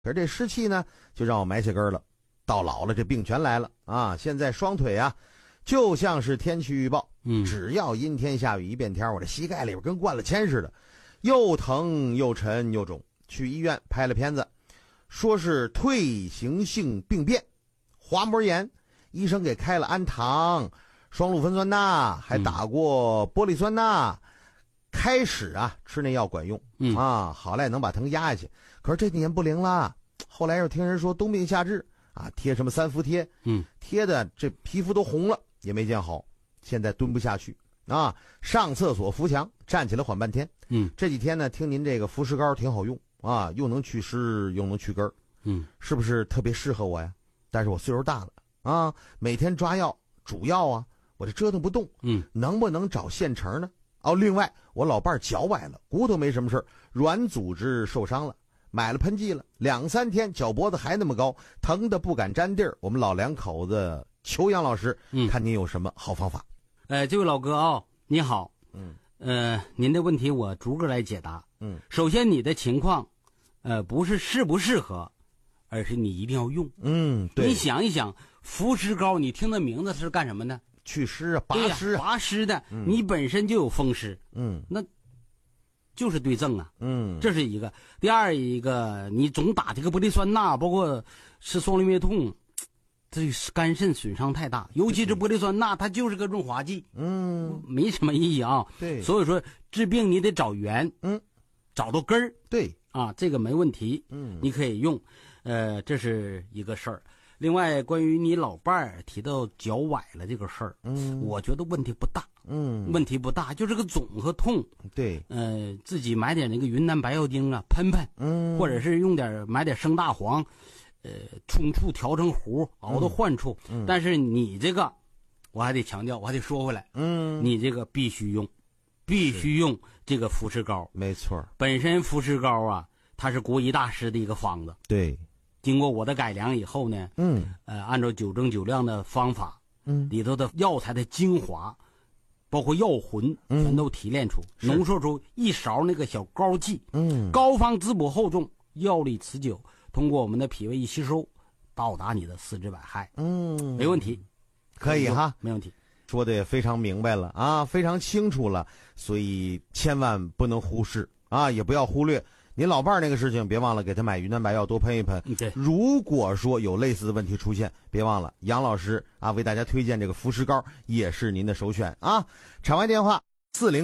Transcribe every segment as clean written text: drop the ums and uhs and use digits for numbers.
可是这湿气呢，就让我埋下根了。到老了，这病全来了啊！现在双腿啊，就像是天气预报，只要阴天下雨一变天，我这膝盖里边跟灌了铅似的，又疼又沉又肿。去医院拍了片子，说是退行性病变，滑膜炎，医生给开了氨糖、双氯芬酸钠，还打过玻璃酸钠。开始啊，吃那药管用，好赖能把疼压下去。可是这几年不灵了，后来又听人说冬病夏治啊，贴什么三伏贴，贴的这皮肤都红了，也没见好。现在蹲不下去啊，上厕所扶墙，站起来缓半天。这几天呢，听您这个服湿膏挺好用啊，又能祛湿又能去根儿，是不是特别适合我呀？但是我岁数大了啊，每天抓药煮药啊，我这折腾不动，能不能找现成呢？另外我老伴儿脚崴了，骨头没什么事，软组织受伤了，买了喷剂了，2-3天脚脖子还那么高，疼得不敢沾地儿。我们老两口子求杨老师，看您有什么好方法。 这位老哥你好，您的问题我逐个来解答。首先你的情况，不是适不适合，而是你一定要用。对，你想一想，服湿膏，你听的名字是干什么的？ 祛湿啊，拔湿拔湿的，你本身就有风湿，那就是对症啊，这是一个。第二一个，你总打这个玻璃酸钠，包括吃双氯灭痛，这肝肾损伤太大，尤其是玻璃酸钠，它就是个润滑剂，没什么意义啊。 对， 所以说治病你得找源，找到根儿。 对啊，这个没问题，你可以用，这是一个事儿。另外，关于你老伴儿提到脚崴了这个事儿，我觉得问题不大，问题不大，就是个肿和痛。 对， 自己买点那个云南白药精啊，喷喷，或者是买点生大黄，冲处调成糊，熬到患处。但是你这个，我还得强调，我还得说回来，你这个必须用这个服湿膏。 没错， 本身服湿膏啊，它是国医大师的一个方子。 对。 经过我的改良以后呢，按照9蒸9晾的方法，里头的药材的精华，包括药魂，全都提炼出，浓缩出一勺那个小膏剂，膏方滋补厚重，药力持久，通过我们的脾胃一吸收，到达你的四肢百骸，没问题， 可以哈， 没问题， 说的也非常明白了啊，非常清楚了，所以千万不能忽视啊，也不要忽略。您老伴儿那个事情，别忘了给他买云南白药多喷一喷。 对， 如果说有类似的问题出现，别忘了杨老师啊为大家推荐这个服湿膏也是您的首选啊。场外电话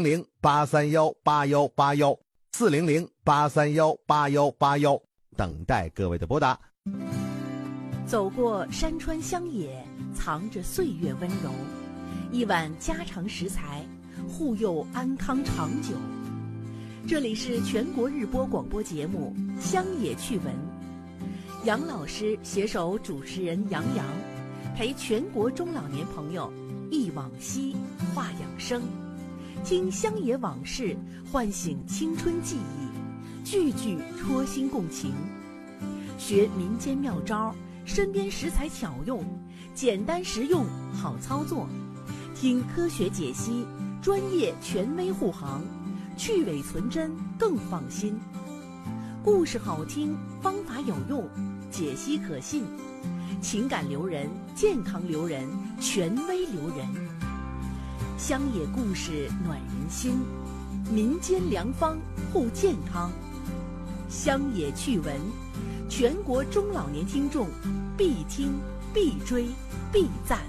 400-831-8181，400-831-8181，等待各位的拨打。 走过山川乡野，藏着岁月温柔，一碗家常食材，护佑安康长久。这里是全国日播广播节目《乡野趣闻》，杨老师携手主持人杨洋，陪全国中老年朋友忆往昔话养生，听乡野往事，唤醒青春记忆，句句戳心共情，学民间妙招，身边食材巧用，简单实用好操作，听科学解析，专业权威护航，去伪存真更放心，故事好听，方法有用，解析可信，情感留人，健康留人，权威留人。乡野故事暖人心，民间良方护健康。乡野趣闻，全国中老年听众必听必追必赞。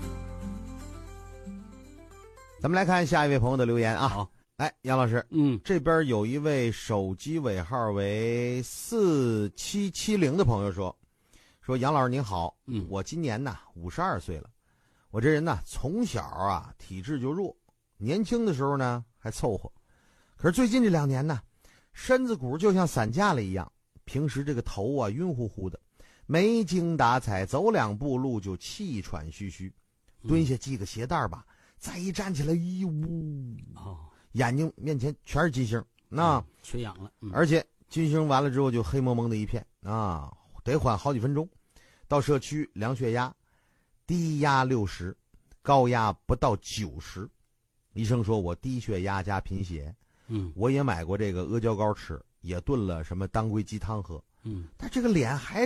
咱们来看下一位朋友的留言啊。 好， 哎，杨老师，这边有一位手机尾号为4770的朋友说杨老师您好，我今年呢52岁了，我这人呢从小啊体质就弱，年轻的时候呢还凑合，可是最近这2年呢，身子骨就像散架了一样，平时这个头啊晕乎乎的，没精打采，走2步路就气喘吁吁，蹲下系个鞋带吧，再一站起来，眼睛面前全是金星，那缺氧了， 而且金星完了之后就黑蒙蒙的一片啊，得缓好几分钟。到社区量血压，低压60，高压不到90，医生说我低血压加贫血。我也买过这个阿胶膏吃，也炖了什么当归鸡汤喝， 但这个脸还